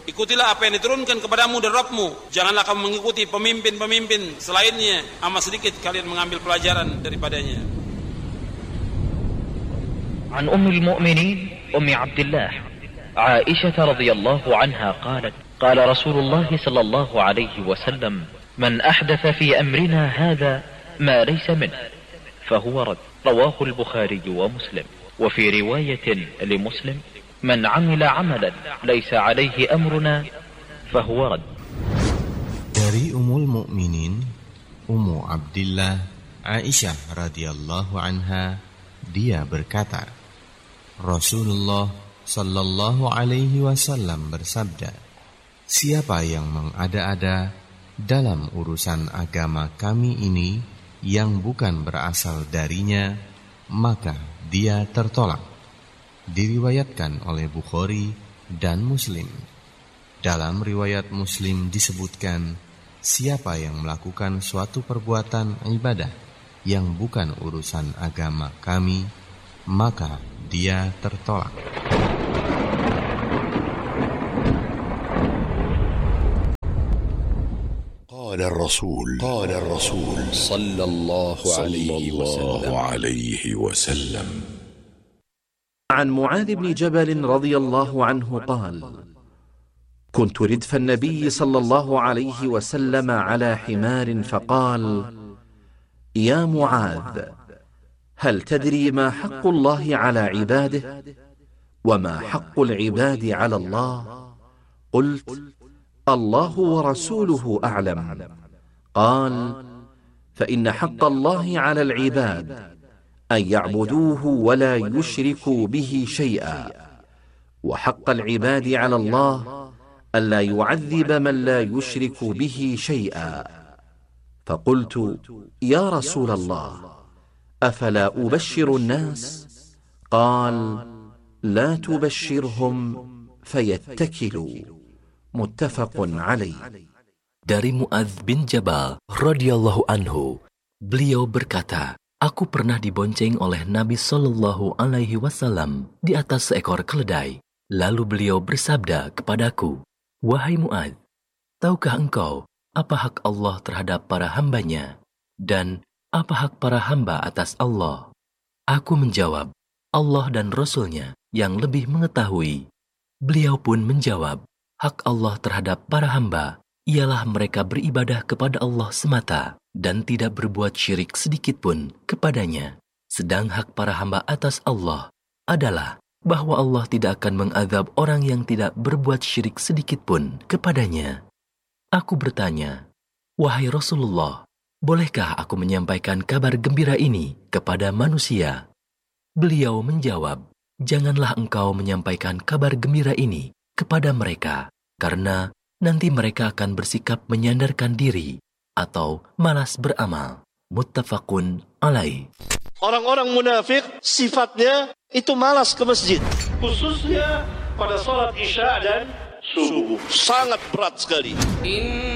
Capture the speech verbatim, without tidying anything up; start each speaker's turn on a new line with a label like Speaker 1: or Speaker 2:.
Speaker 1: Ikutilah apa yang diturunkan kepadamu dari Rabbmu. Janganlah kamu mengikuti pemimpin-pemimpin selainnya. Amat sedikit kalian mengambil pelajaran daripadanya.
Speaker 2: An Ummul Mu'minin Ummi Abdullah Aisyah radhiyallahu anha qalat qala Rasulullah sallallahu alaihi wasallam man ahdatha fi amrina hadha ma laysa min fahuwa rad. Rawahu al-Bukhari wa Muslim. Wa fi riwayatin li Muslim من عمل عملا ليس عليه أمرنا فهو رد.
Speaker 3: Dari Ummul Mukminin Ummu Abdillah Aisyah radhiyallahu anha, dia berkata, Rasulullah sallallahu alaihi wasallam bersabda, siapa yang mengada-ada dalam urusan agama kami ini yang bukan berasal darinya, maka dia tertolak. Diriwayatkan oleh Bukhari dan Muslim. Dalam riwayat Muslim disebutkan, siapa yang melakukan suatu perbuatan ibadah yang bukan urusan agama kami, maka dia tertolak.
Speaker 4: Qala Rasul Qala Rasul sallallahu alaihi wasallam.
Speaker 5: عن معاذ بن جبل رضي الله عنه قال كنت ردف النبي صلى الله عليه وسلم على حمار فقال يا معاذ هل تدري ما حق الله على عباده وما حق العباد على الله؟ قلت الله ورسوله أعلم. قال فإن حق الله على العباد أن يعبدوه ولا يشركوا به شيئا، وحق العباد على الله ألا يعذب من لا يشرك به شيئا. فقلت يا رسول الله أفلا أبشر الناس؟ قال لا تبشرهم فيتكلوا. متفق عليه.
Speaker 6: Dari Muadz bin Jabal radhiyallahu anhu, beliau berkata, aku pernah dibonceng oleh Nabi Sallallahu Alaihi Wasallam di atas seekor keledai. Lalu beliau bersabda kepadaku, wahai Muadz, tahukah engkau apa hak Allah terhadap para hambanya? Dan apa hak para hamba atas Allah? Aku menjawab, Allah dan Rasulnya yang lebih mengetahui. Beliau pun menjawab, hak Allah terhadap para hamba ialah mereka beribadah kepada Allah semata dan tidak berbuat syirik sedikit pun kepadanya. Sedang hak para hamba atas Allah adalah bahwa Allah tidak akan mengazab orang yang tidak berbuat syirik sedikit pun kepadanya. Aku bertanya, wahai Rasulullah, bolehkah aku menyampaikan kabar gembira ini kepada manusia? Beliau menjawab, janganlah engkau menyampaikan kabar gembira ini kepada mereka, karena nanti mereka akan bersikap menyandarkan diri atau malas beramal. Muttafaqun alaih.
Speaker 7: Orang-orang munafik sifatnya itu malas ke masjid, khususnya pada salat Isya dan subuh. Sangat berat sekali.